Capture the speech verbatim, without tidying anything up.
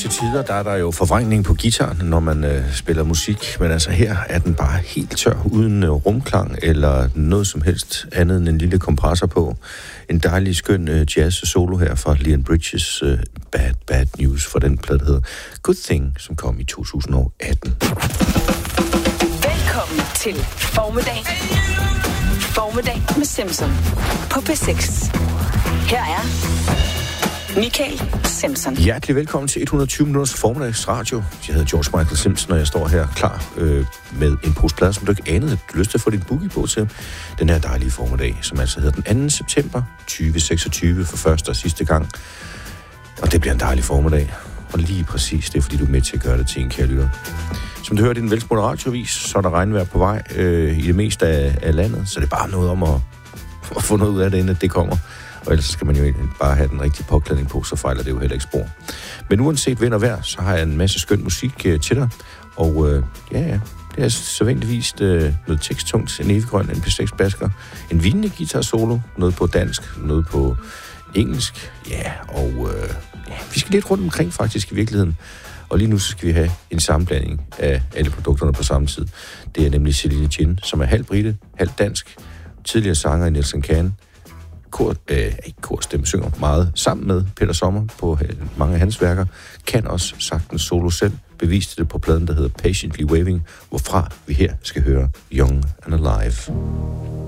til tider, der er der jo forvrængning på gitaren, når man øh, spiller musik, men altså her er den bare helt tør, uden øh, rumklang eller noget som helst andet end en lille kompressor på. En dejlig, skøn øh, jazz-solo her fra Leon Bridges øh, Bad Bad News for den plade, der hedder Good Thing, som kom i to tusind og atten. Velkommen til Formiddag. Formiddag med Simpson på P seks. Her er Michael Simpson. Hjertelig velkommen til et hundrede og tyve minutters formiddags radio. Jeg hedder George Michael Simpson, og jeg står her klar øh, med en pose plader, som du ikke anede, at du har lyst til at få din boogie på til den her dejlige formiddag, som altså hedder den anden september tyve seksogtyve for første og sidste gang. Og det bliver en dejlig formiddag. Og lige præcis, det er fordi, du er med til at gøre det til en, kære lytter. Som du hørte i den velspurgte radioavis, så er der regnvejr på vej øh, i det meste af, af landet, så det er bare noget om at, at få noget ud af det, inden det kommer. Og ellers skal man jo bare have den rigtige påklædning på, så fejler det jo heller ikke spor. Men uanset vind og vejr, så har jeg en masse skøn musik øh, til dig. Og øh, ja, ja, det er sædvanligvis øh, noget teksttungt, en eviggrøn, en P seks-basker, en vinende guitar-solo, noget på dansk, noget på engelsk. Ja, og øh, ja, vi skal lidt rundt omkring faktisk i virkeligheden. Og lige nu så skal vi have en sammenblanding af alle produkterne på samme tid. Det er nemlig Celine Chin, som er halv brite, halv dansk, tidligere sanger i Nielsen Can. Kor, øh, ikke korstemme, synger meget sammen med Peter Sommer på øh, mange af hans værker, kan også sagtens solo selv, beviste det på pladen, der hedder Patiently Waving, hvorfra vi her skal høre Young and Alive.